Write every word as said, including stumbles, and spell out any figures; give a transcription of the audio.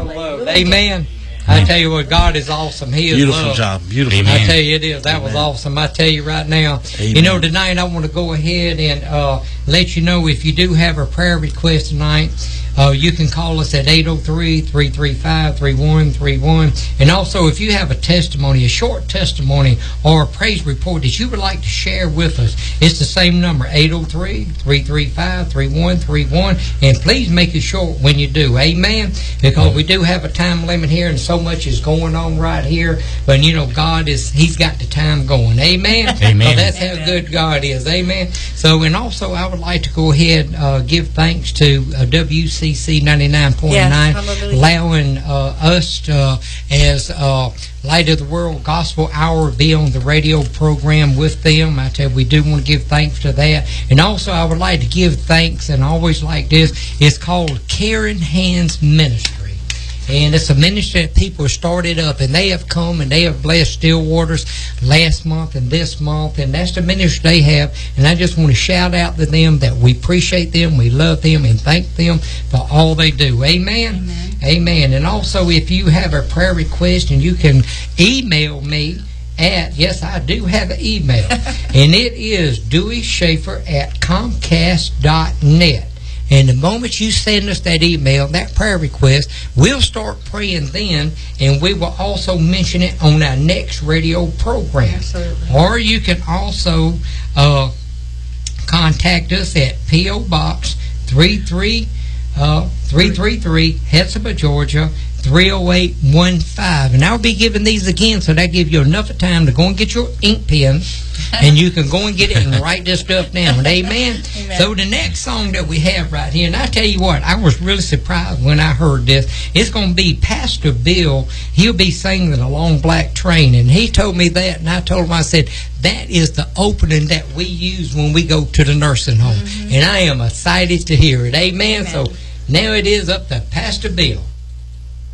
so loved. Amen. I tell you what, God is awesome. He is beautiful love. job. Beautiful. Amen. I tell you, it is. That Amen. Was awesome. I tell you right now. Amen. You know, tonight I want to go ahead and uh, let you know if you do have a prayer request tonight, uh, you can call us at eight oh three, three three five, three one three one. And also, if you have a testimony, a short testimony, or a praise report that you would like to share with us, it's the same number, eight oh three, three three five, three one three one. And please make it short when you do. Amen? Because we do have a time limit here, and so much is going on right here. But, you know, God is, He's got the time going. Amen? Amen. So that's Amen. how good God is. Amen? So, and also, I would like to go ahead and uh, give thanks to uh, W C C ninety-nine point nine, yes, allowing uh, us to, as uh, Light of the World Gospel Hour, be on the radio program with them. I tell you, we do want to give thanks to that. And also, I would like to give thanks, and I always like this, it's called Caring Hands Ministry. And it's a ministry that people started up, and they have come and they have blessed Stillwaters last month and this month, and that's the ministry they have. And I just want to shout out to them that we appreciate them, we love them, and thank them for all they do. Amen? Amen. Amen. And also, if you have a prayer request, and you can email me at, yes, I do have an email, and it is Dewey Schaefer at Comcast dot net. And the moment you send us that email, that prayer request, we'll start praying then, and we will also mention it on our next radio program. Absolutely. Or you can also uh, contact us at P O Box three three three, Hetzibah, Georgia, three oh eight one five. And I'll be giving these again, so that gives you enough time to go and get your ink pen, and you can go and get it and write this stuff down. Amen? Amen. So the next song that we have right here, and I tell you what, I was really surprised when I heard this. It's going to be Pastor Bill. He'll be singing the Long Black Train, and he told me that, and I told him, I said, that is the opening that we use when we go to the nursing home. Mm-hmm. And I am excited to hear it. Amen? Amen. So now it is up to Pastor Bill.